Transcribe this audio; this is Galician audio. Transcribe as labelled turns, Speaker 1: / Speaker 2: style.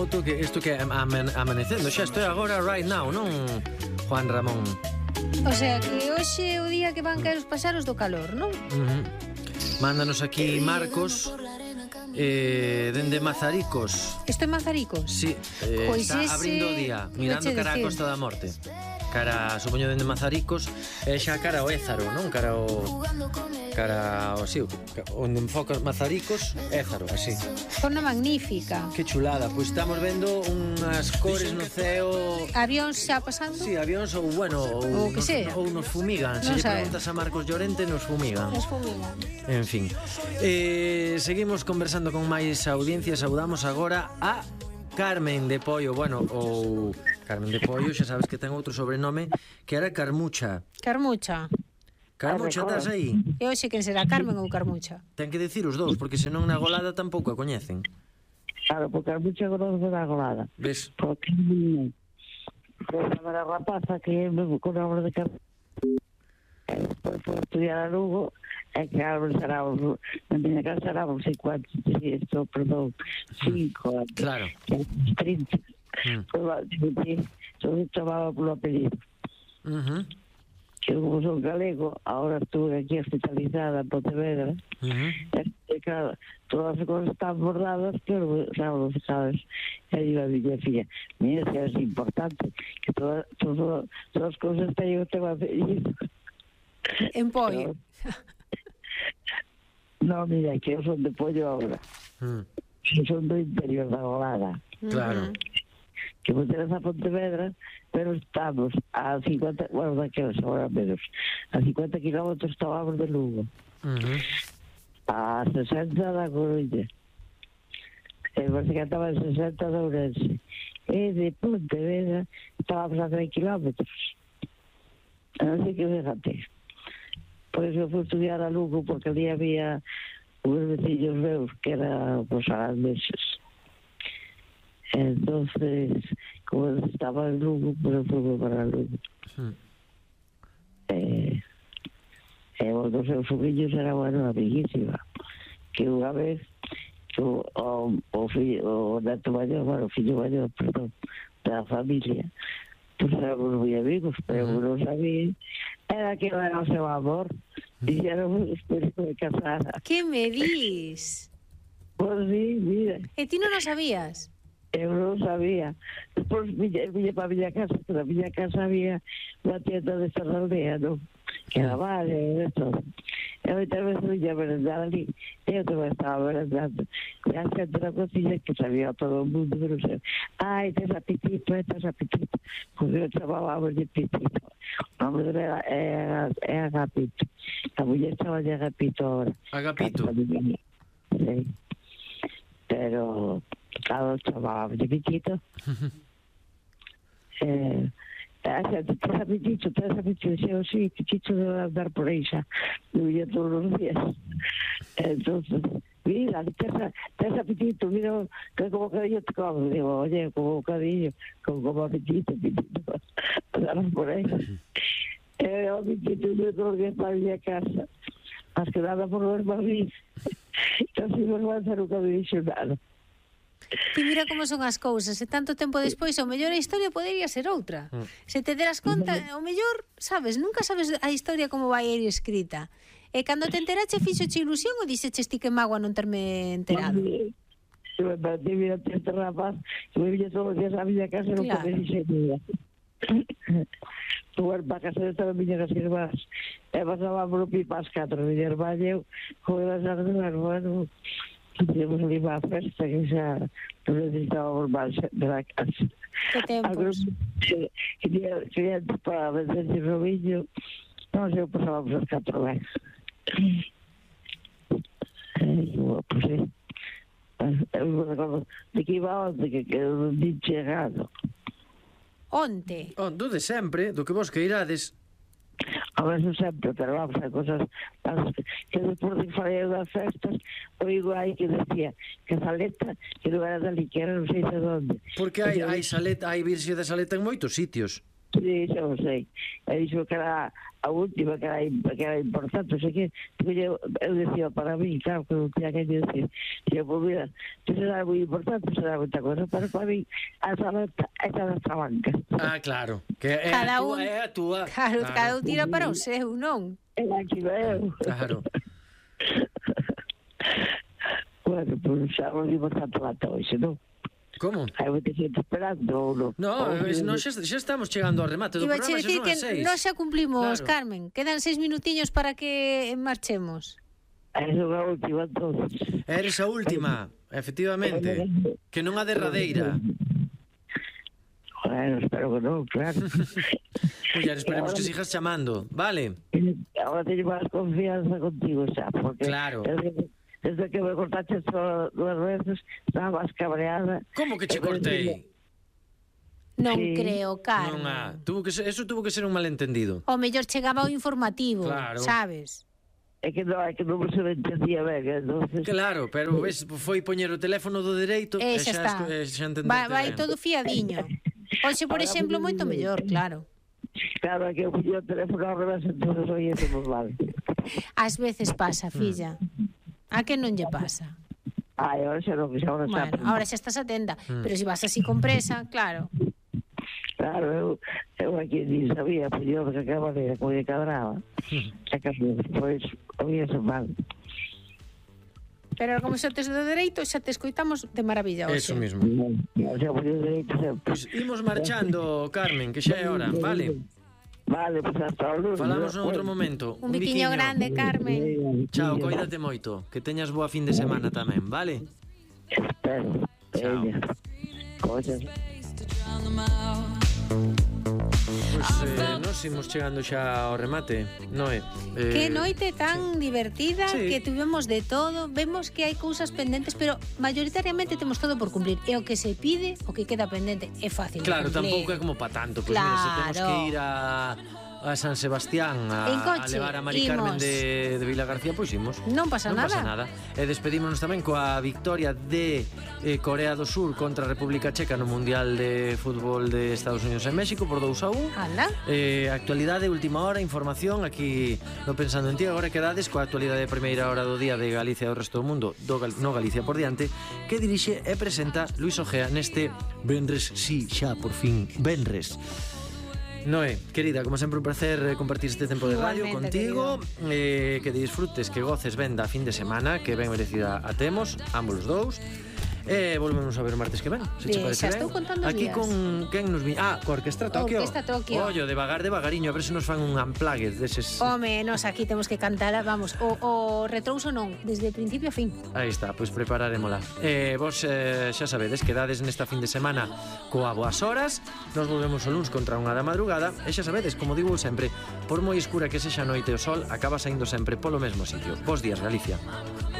Speaker 1: Isto que é amanecendo, xa estou agora right now, non, Juan Ramón?
Speaker 2: O sea, que hoxe é o día que van caer os paxaros do calor, non?
Speaker 1: Mándanos aquí Marcos dende Mazaricos.
Speaker 2: Isto é Mazaricos?
Speaker 1: Sí,
Speaker 2: Pois
Speaker 1: está
Speaker 2: ese
Speaker 1: abrindo o día, mirando cara a Costa da Morte. Cara, supoño, dende Mazaricos, e xa cara ao Ézaro, non? Cara ao sí, onde enfoca Mazaricos, Ézaro, así.
Speaker 2: Forna magnífica.
Speaker 1: Que chulada, pois estamos vendo unhas cores no ceo.
Speaker 2: Avións xa pasando?
Speaker 1: Sí, avións ou, bueno,
Speaker 2: ou que sea.
Speaker 1: Ou nos fumigan. Se lle preguntas a Marcos Llorente, nos fumigan.
Speaker 2: Nos fumigan.
Speaker 1: En fin. Seguimos conversando con máis audiencias. Saudamos agora a Carmen de Pollo. Bueno, ou Carmen de Pollo, xa sabes que ten outro sobrenome, que era Carmucha.
Speaker 2: Carmucha.
Speaker 1: Carmucha, estás aí?
Speaker 2: E hoxe quen será, Carmen ou Carmucha?
Speaker 1: Ten que decir os dous, porque senón na golada tampouco a coñecen.
Speaker 3: Claro, porque Carmucha conozco da golada.
Speaker 1: Ves?
Speaker 3: Porque a rapaza que con a obra de Carmucha foi estudiar a Lugo, e que a obra será na miña casa era uns 50, isto, perdón, 5 anos.
Speaker 1: Claro.
Speaker 3: 30. Só chamaba polo apelido. Que como son galego, ahora estuve aquí hospitalizada en Pontevedra, e claro, todas as cosas están bordadas, pero, sabes, e digo a miña filla, mira, que é importante, que todas as cosas teñen o tema apelido.
Speaker 2: En Pollo.
Speaker 3: No, mira, que eu son de Pollo agora. Son do interior da Golada.
Speaker 1: Claro.
Speaker 3: Que vos teres a Pontevedra, pero estamos a 50, bueno, daqueles ahora menos, a 50 kilómetros estábamos de Lugo, a 60 da Coruña, e parece que estaba a 60 de Ourense, e de Pontevedra estábamos a 3 kilómetros. Non sei que fíjate. Pois eu fui estudiar a Lugo porque ali había uns veciños meus que eran os holandeses. Entonces, como estaba en Lugo, pues fui para Lugo. Os dos seus sobrinhos era, bueno, amiguísima. Que unha vez, o neto maior, bueno, o fillo maior, perdón, da familia, pues éramos moi amigos, pero non sabía, era que era o seu amor, e era un espíritu de casada.
Speaker 2: Que me dis?
Speaker 3: Pues sí, mira.
Speaker 2: E ti non o sabías?
Speaker 3: Eu non sabía. Depois viña para a miña casa, que na miña casa había unha tienda de Ferraldea, non? Que era vale, de todo. E moitas veces viña a merendar ali, e eu tamén estaba merendando. E a xente na cocina que sabía todo o mundo, pero sei, ai, tes apetito, tes apetito. Porque eu chamaba de apetito. O nome dela é Agapito. A muller estaba de Agapito ahora.
Speaker 1: Agapito?
Speaker 3: Sí. Pero... claro, chamaba de apetito. Tens apetito, eu sí, apetito de andar por aí xa. Eu ia todos os días. Entonces, mira, tens apetito, mira que con bocadillo te como. Digo, oye, con bocadillo, con apetito, andar por aí. O apetito de todos os días para a miña casa. Mas que nada por ver para mí. Entón, si vos vai hacer un cambio dixo nada.
Speaker 2: Ti mira como son as cousas, e tanto tempo despois o mellor a historia podería ser outra. Se te deras conta, o mellor, sabes, nunca sabes a historia como vai ir escrita. E cando te enterache fixoche ilusión ou dixeches ti que mágoa non terme enterado?
Speaker 3: Eu me partí, mira, este rapaz que me viña todos os días a miña casa e non pode dixer nada. Tu para casa de todas as miñas irmás e pasábamos o pipa as 4, miña irmá e eu con elas as dúas, bueno, tínhamos ali má festa que xa non necesitábamos máis de la casa.
Speaker 2: Que tempos?
Speaker 3: Clientes para vender de robillo, non sei, pasábamos as 4 veces. Pues sí. Eu me recordo de que iba onde, que non din chegado.
Speaker 2: Onte?
Speaker 1: Do de sempre, do que vos que irades.
Speaker 3: A veces sempre, pero vamos, hai cosas que despois de que falei das festas, oigo aí que decía que a Saleta, que non era dali, que era non sei de onde.
Speaker 1: Porque hai Saleta, hai Virxe da Saleta en moitos sitios.
Speaker 3: Sí, xa o sei. E dixo que era a última, que era importante, sei que, porque eu decía para mí, claro, que non tinha que decir, se eu volvía, que será moi importante, será moita cosa, pero para mí, esa da banca.
Speaker 1: Ah, claro, que é
Speaker 2: Cada
Speaker 1: a túa.
Speaker 2: Claro, cada un tira para o seu, non?
Speaker 3: É aquí veo.
Speaker 1: Claro.
Speaker 3: Bueno, pues xa non dimos tanto lata hoxe, non?
Speaker 1: Como?
Speaker 3: Hai moita xente esperando, ou non?
Speaker 1: No, xa estamos chegando ao remate do
Speaker 2: Iba
Speaker 1: programa,
Speaker 2: a decir
Speaker 1: xa
Speaker 2: que
Speaker 1: son as 6.
Speaker 2: non xa cumplimos,
Speaker 1: Claro.
Speaker 2: Carmen. Quedan 6 minutiños para que marchemos.
Speaker 3: Esa é a última, entonces.
Speaker 1: Eres a última, efectivamente. Que non a derradeira.
Speaker 3: Bueno, espero que non, claro.
Speaker 1: Muller, esperemos que sigas chamando, vale?
Speaker 3: Ahora teño máis confianza contigo xa, porque...
Speaker 1: Claro.
Speaker 3: Desde que me cortaste só 2 veces, estaba máis cabreada.
Speaker 1: Como que che cortei?
Speaker 2: Non
Speaker 3: Sí.
Speaker 2: creo,
Speaker 1: Non
Speaker 2: Carmen.
Speaker 1: eso tuvo que ser un malentendido.
Speaker 2: O mellor chegaba o informativo,
Speaker 1: Claro.
Speaker 2: sabes?
Speaker 3: É que non se me entendía ben, entonces...
Speaker 1: Claro, pero ves, foi poñer o teléfono do dereito
Speaker 2: E xa está.
Speaker 1: xa entenderte
Speaker 2: Vai
Speaker 1: ben.
Speaker 2: todo fiadiño. Hoxe, por exemplo, moito mellor, claro.
Speaker 3: Claro, é que eu puño o teléfono ao revés, entonces oísemos mal.
Speaker 2: Ás veces pasa, filla. A que non lle pasa?
Speaker 3: Ai, ahora xa non, xa
Speaker 2: Bueno, ahora xa estás atenta, pero se vas así con presa, claro.
Speaker 3: Claro, eu aquí ni sabía, pues yo de que manera, como de cadraba. E que pois, oíase mal.
Speaker 2: Pero como xa tes do dereito, xa te escoitamos de maravilla hoxe.
Speaker 1: Eso mismo.
Speaker 3: O sea, pois dereito sempre.
Speaker 1: Pois imos marchando, Carmen, que xa é hora, vale?
Speaker 3: Vale, pues hasta luego.
Speaker 1: Falamos en outro momento.
Speaker 2: Un biquiño grande, Carmen.
Speaker 1: Chao, coídate moito. Que teñas boa fin de semana tamén, vale?
Speaker 3: Espero.
Speaker 1: Chao.
Speaker 3: Cosas.
Speaker 1: Pois nos imos chegando xa ao remate, Noé.
Speaker 2: Que noite tan divertida,
Speaker 1: Sí.
Speaker 2: que tuvemos de todo. Vemos que hai cousas pendentes, pero mayoritariamente temos todo por cumplir. E o que se pide, o que queda pendente, é fácil.
Speaker 1: Claro,
Speaker 2: de cumplir.
Speaker 1: tampouco é como pa tanto. Pois mira, se temos
Speaker 2: Claro.
Speaker 1: que ir a San Sebastián
Speaker 2: En
Speaker 1: a
Speaker 2: coche,
Speaker 1: levar a Mari Carmen
Speaker 2: imos.
Speaker 1: de Vila García, pois imos.
Speaker 2: Non pasa
Speaker 1: Non
Speaker 2: nada.
Speaker 1: pasa nada. E despedímonos tamén coa victoria de Corea do Sur contra a República Checa no Mundial de Fútbol de Estados Unidos e México por 2-1.
Speaker 2: Anda.
Speaker 1: Actualidade, última hora, información aquí no Pensando en Ti. Agora quedades coa actualidade de primeira hora do día de Galicia e o resto do mundo no Galicia por diante, que dirixe e presenta Luis Ojea neste venres, sí, xa, por fin, venres. Noé, querida, como sempre un placer compartir este tempo de radio
Speaker 2: Igualmente,
Speaker 1: contigo, que disfrutes, que goces ben da fin de semana, que ben merecida a temos, ambos os dous. Volvemos a ver o martes que ven, se che
Speaker 2: Bien,
Speaker 1: parece
Speaker 2: xa
Speaker 1: ben.
Speaker 2: estou contando
Speaker 1: Aquí
Speaker 2: días.
Speaker 1: con quen nos vi? Co Orquestra Tokio.
Speaker 2: Orquestra Tokio.
Speaker 1: Ollo, devagariño, a ver se nos fan un unplugged deses.
Speaker 2: Home, nos aquí temos que cantar, vamos, o retrouso non, desde principio a fin.
Speaker 1: Aí está, pois preparáremola. Vos xa sabedes, quedades nesta fin de semana coa boas horas. Nos volvemos o luns contra unha da madrugada. E xa sabedes, como digo sempre, por moi escura que sexa a noite o sol, acaba saindo sempre polo mesmo sitio. Bos días, Galicia.